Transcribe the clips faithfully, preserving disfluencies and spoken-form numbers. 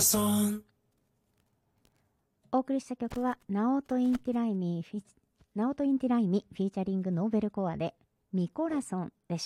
お送りした曲はナオト・インティライミフィナオト・インティライミフィーチャリングノーベルコアでミコラソンでした。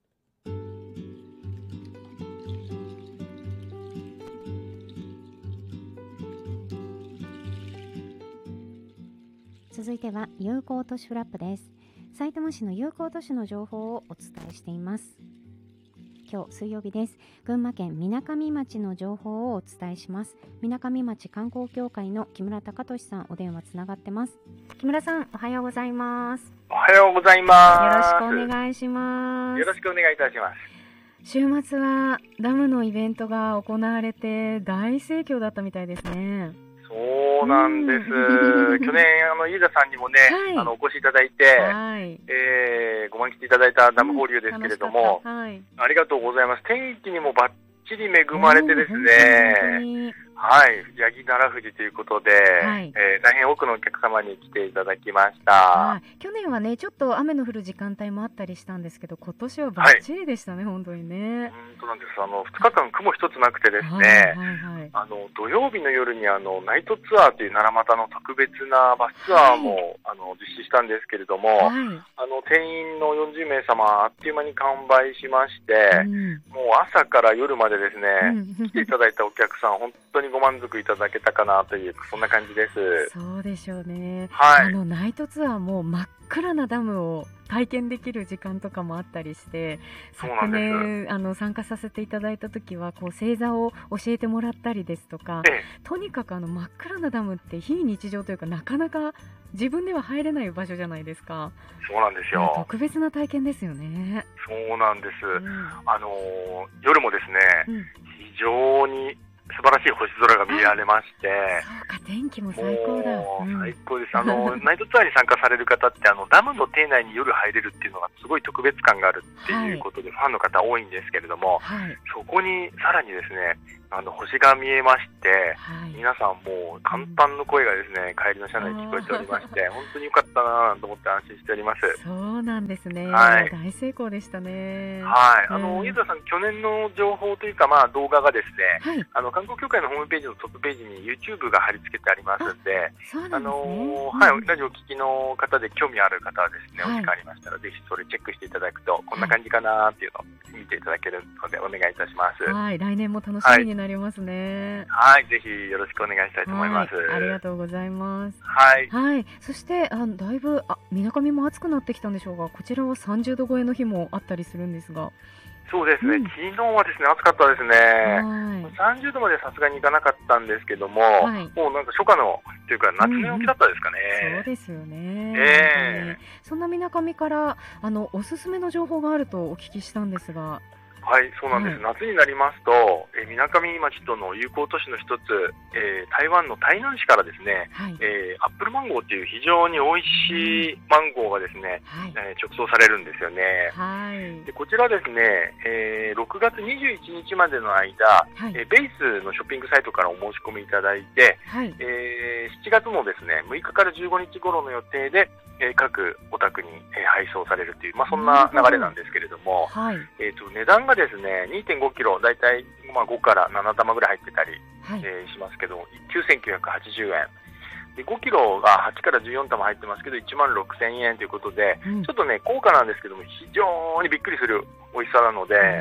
続いては友好都市フラップです。さいたま市の友好都市の情報をお伝えしています。今日水曜日です。群馬県みなかみ町の情報をお伝えします。みなかみ町観光協会の木村隆俊さん、お電話つながってます。木村さん、おはようございます。 おはようございます。 よろしくお願いします。 よろしくお願いいたします。 週末はダムのイベントが行われて大盛況だったみたいですね。 そうなんです。去年あの飯田さんにもね、はい、あのお越しいただいて、はい、えー、ご満喫いただいたダム放流ですけれども、うんはい、ありがとうございます。天気にもバッチリ恵まれてですね、はい、ヤギ奈良富士ということで、はい、えー、大変多くのお客様に来ていただきました。 はい、去年はねちょっと雨の降る時間帯もあったりしたんですけど、今年はバッチリでしたね、はい、本当にね。 本当なんです。あのふつかかん雲一つなくてですね、はいはいはい、あの土曜日の夜にあのナイトツアーという奈良俣の特別なバスツアーも、はい、あの実施したんですけれども、はい、あの定員のよんじゅうめいさまあっという間に完売しまして、うん、もう朝から夜までですね、うん、来ていただいたお客さん本当にご満足いただけたかなという、そんな感じです。 そうでしょうね、 はい、 あのナイトツアーも真っ暗なダムを体験できる時間とかもあったりして、昨年あの参加させていただいた時はこう星座を教えてもらったりですとか、ええ、とにかくあの真っ暗なダムって非日常というかなかなか自分では入れない場所じゃないですか。 そうなんですよ。 特別な体験ですよね。 そうなんです、うん、あの夜もですね、うん、非常に素晴らしい星空が見られまして、 そうか、天気も最高だ。 うん、最高です。あのナイトツアーに参加される方ってあのダムの邸内に夜入れるっていうのがすごい特別感があるっていうことで、はい、ファンの方多いんですけれども、はい、そこにさらにですねあの星が見えまして、はい、皆さんもう簡単の声がですね帰りの車内に聞こえておりまして本当に良かったなと思って安心しております。 そうなんですね、はい、大成功でしたね。 はい、あの飯田さん、去年の情報というか、まあ、動画がですね、はい、あの観光協会のホームページのトップページに YouTube が貼り付けてありますので、あのはい、ラジオを聞きの方で興味ある方はですね、はい、お時間ありましたらぜひそれチェックしていただくとこんな感じかなっていうのを見ていただけるのでお願いいたします。 はい、来年も楽しみになりますね。 はい、はい、ぜひよろしくお願いしたいと思います。 はい、ありがとうございます。 はい、 はい、そしてあのだいぶみなかみも暑くなってきたんでしょうが、こちらはさんじゅうど超えの日もあったりするんですが。 そうですね、うん、昨日はですね暑かったですね。はい、さんじゅうどまでさすがにいかなかったんですけども、はい、もうなんか初夏のというか夏の陽気だったですかね。 うんうん、そうですよね。 えー、そんなみなかみからあのおすすめの情報があるとお聞きしたんですが。 はい、そうなんです。はい、夏になりますと、えー、みなかみ町との友好都市の一つ、えー、台湾の台南市からですね、はい、えー、アップルマンゴーという非常に美味しいマンゴーがですね、はい、えー、直送されるんですよね。はい、でこちらですね、えー、ろくがつにじゅういちにちまでの間、はい、えー、ベイスのショッピングサイトからお申し込みいただいて、はい、えー、しちがつのですねむいかからじゅうごにち頃の予定で、えー、各お宅に、えー、配送されるという、まあ、そんな流れなんですけれども、はい、えーと、値段がですね にてんごキロだいたい、まあ、ごからななたまぐらい入ってたり、はい、えー、しますけどきゅうせんきゅうひゃくはちじゅうえんでごキロがはちからじゅうよんたま入ってますけどいちまんろくせんえんということで、うん、ちょっとね高価なんですけども非常にびっくりする美味しさなので、はい、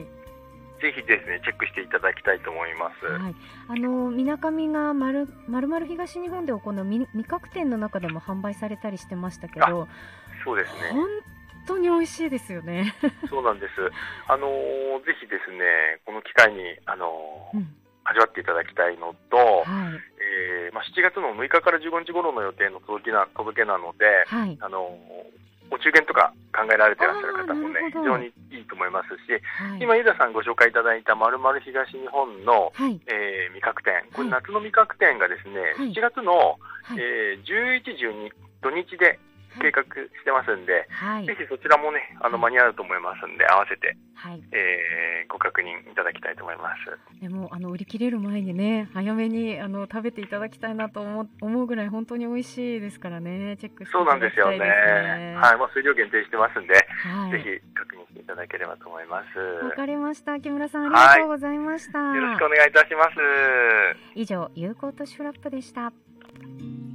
ぜひですねチェックしていただきたいと思います。 はい、あのみなかみがまるまる東日本で行う味覚店の中でも販売されたりしてましたけど、 そうですね、 本当に美味しいですよね。 そうなんです。あのー、ぜひですねこの機会に、あのーうん、味わっていただきたいのと、はい、えーまあ、しちがつのむいかからじゅうごにち頃の予定の届けな、届けなので、はい、あのー、お中元とか考えられていらっしゃる方もね非常にいいと思いますし、はい、今飯田さんご紹介いただいたまるまる東日本の、はい、えー、味覚店、これ夏の味覚店がですね、はい、しちがつの、はい、えー、じゅういち、じゅうに土日で計画してますんで、はい、ぜひそちらもねあの間に合うと思いますんで合わせて、はい、えー、ご確認いただきたいと思います。 でもあの売り切れる前にね早めにあの食べていただきたいなと思う、思うぐらい本当に美味しいですからね、チェックしていただきたいですね。 そうなんですよね。はい、まあ、数量限定してますんで、はい、ぜひ確認していただければと思います。 わかりました。木村さん、ありがとうございました。 はい、よろしくお願いいたします。 以上、有効都市フラップでした。